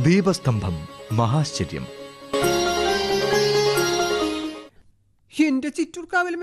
ദീപസ്തംഭം മഹാശ്ചര്യം. എന്റെ ചിറ്റൂർക്കാവിലമേ,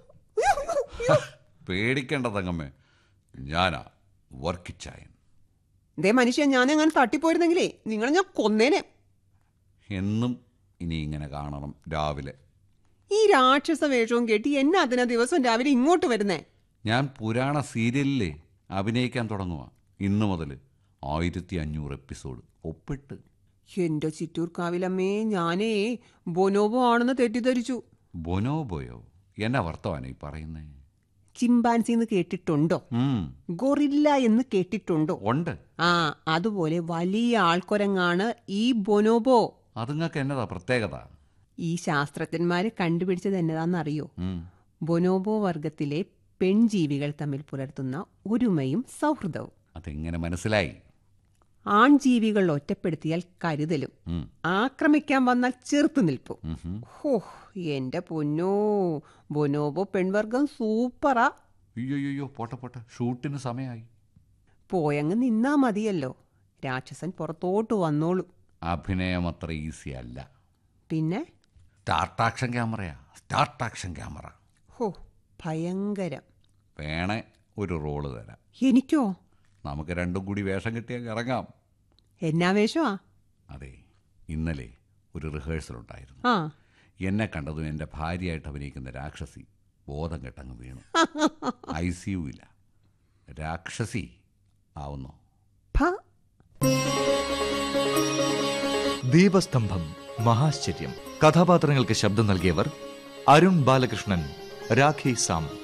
പേടിക്കേണ്ട തങ്ങമ്മേ, ഞാനാ വർക്കിച്ചായൻ. ദേ മനുഷ്യ, ഞാനെങ്ങനെ തട്ടിപ്പോയിരുന്നെങ്കിലേ നിങ്ങളെ ഞാൻ കൊന്നേനെ. എന്നും ഇനി ഇങ്ങനെ കാണണം രാവിലെ. ഈ രാക്ഷസ വേഷവും കേട്ടി എന്നെ അതിനാ ദിവസം രാവിലെ ഇങ്ങോട്ട് വരുന്നേ. ഞാൻ പുരാണ സീരിയലിലെ അഭിനയിക്കാൻ തുടങ്ങുക. ഇന്നു മുതൽ 1500 എപ്പിസോഡ് ഒപ്പിട്ട്. എന്റെ ചിറ്റൂർക്കാവിലമ്മേ, ഞാനേ ബൊനോബോ ആണെന്ന് തെറ്റിദ്ധരിച്ചു. ബൊനോബോയോ? എന്നാ വർത്തമാനം ഈ പറയുന്നേ? ചിമ്പാൻസി എന്ന് കേട്ടിട്ടുണ്ടോ? ഗൊറില്ല എന്ന് കേട്ടിട്ടുണ്ടോ? ഉണ്ട്. ആ, അതുപോലെ വലിയ ആൾക്കൊരങ്ങാണ് ഈ ബൊനോബോ. അതുങ്ങൾക്ക് എന്നതാ പ്രത്യേകത? ഈ ശാസ്ത്രജ്ഞന്മാര് കണ്ടുപിടിച്ചത് എന്നതാണെന്നറിയോ? ബൊനോബോ വർഗത്തിലെ പെൺജീവികൾ തമ്മിൽ പുലർത്തുന്ന ഒരുമയും സൗഹൃദവും. അതെങ്ങനെ മനസ്സിലായി? ആൺജീവികൾ ഒറ്റപ്പെടുത്തിയാൽ കരുതലും, ആക്രമിക്കാൻ വന്നാൽ ചെറുത്തു നിൽപ്പും. ഹോ, എന്റെ പൊന്നോ, ബൊനോബോ പെൺവർഗം സൂപ്പറാ. അയ്യോ, പോട്ടെ, ഷൂട്ടിന് സമയമായി. പോയങ്ങ് നിന്നാ മതിയല്ലോ, രാക്ഷസൻ പുറത്തോട്ട് വന്നോളും. അഭിനയം അത്ര ഈസി അല്ല. പിന്നെ സ്റ്റാർട്ട് ആക്ഷൻ ക്യാമറ. ഹോ, ഭയങ്കരം. വേണേ ഒരു റോള് തരാം. എനിക്കോ? നമുക്ക് രണ്ടും കൂടി വേഷം കിട്ടിയാൽ ഇറങ്ങാം. എന്നാ വേഷമാ? അതെ, ഇന്നലെ ഒരു റിഹേഴ്സൽ ഉണ്ടായിരുന്നു. എന്നെ കണ്ടതും എൻ്റെ ഭാര്യയായിട്ട് അഭിനയിക്കുന്ന രാക്ഷസി ബോധം കെട്ടങ്ങ് വീണു. ICU-ഇല്ല. രാക്ഷസി ആവുന്നോ? ദീപസ്തംഭം മഹാശ്ചര്യം. കഥാപാത്രങ്ങൾക്ക് ശബ്ദം നൽകിയവർ അരുൺ ബാലകൃഷ്ണൻ, രാഖി സാം.